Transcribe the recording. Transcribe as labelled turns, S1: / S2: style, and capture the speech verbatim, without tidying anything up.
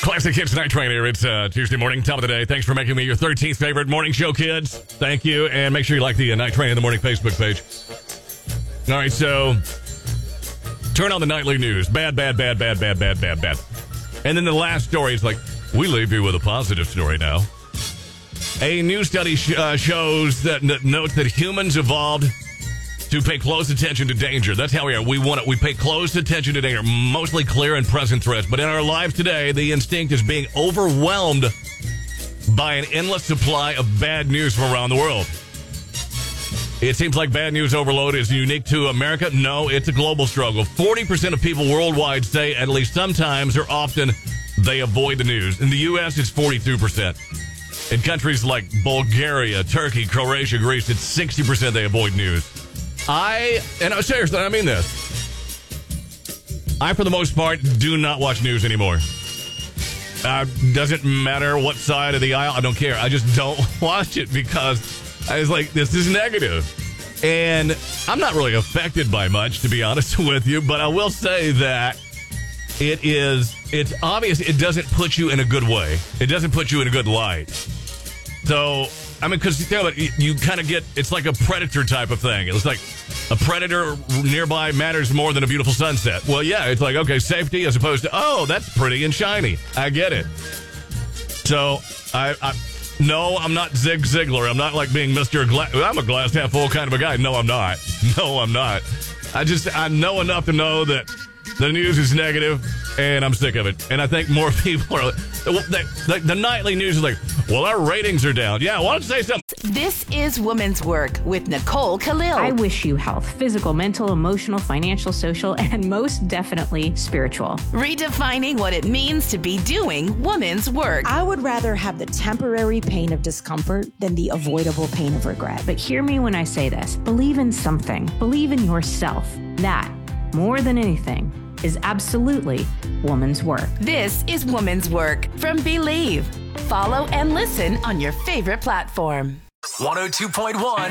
S1: Classic Hits Night Train here. It's uh, Tuesday morning, top of the day. Thanks for making me your thirteenth favorite morning show, kids. Thank you. And make sure you like the uh, Night Train in the Morning Facebook page. All right, so turn on the nightly news. Bad, bad, bad, bad, bad, bad, bad, bad. And then the last story is like, we leave you with a positive story now. A new study sh- uh, shows that n- notes that humans evolved to pay close attention to danger. That's how we are. We want it. We pay close attention to danger, mostly clear and present threats. But in our lives today, the instinct is being overwhelmed by an endless supply of bad news from around the world. It seems like bad news overload is unique to America. No, it's a global struggle. forty percent of people worldwide say at least sometimes or often they avoid the news. In the U S, it's forty-two percent. In countries like Bulgaria, Turkey, Croatia, Greece, it's sixty percent they avoid news. I, and I'm seriously, I mean this. I, for the most part, do not watch news anymore. Uh, doesn't matter what side of the aisle, I don't care. I just don't watch it because I was like, this is negative. And I'm not really affected by much, to be honest with you, but I will say that it is, it's obvious it doesn't put you in a good way. It doesn't put you in a good light. So, I mean, because you, know, you, you kind of get, it's like a predator type of thing. It's like a predator nearby matters more than a beautiful sunset. Well, yeah, it's like, okay, safety as opposed to, oh, that's pretty and shiny. I get it. So, I, I no, I'm not Zig Ziglar. I'm not like being Mister Gla- I'm a glass half full kind of a guy. No, I'm not. No, I'm not. I just, I know enough to know that the news is negative, and I'm sick of it. And I think more people are... The, the, the nightly news is like, well, our ratings are down. Yeah, why don't you say something?
S2: This is Women's Work with Nicole Khalil.
S3: I wish you health, physical, mental, emotional, financial, social, and most definitely spiritual.
S2: Redefining what it means to be doing women's work.
S4: I would rather have the temporary pain of discomfort than the avoidable pain of regret.
S3: But hear me when I say this. Believe in something. Believe in yourself. That, more than anything, is absolutely woman's work.
S2: This is Woman's Work from Believe. Follow and listen on your favorite platform.
S5: one oh two point one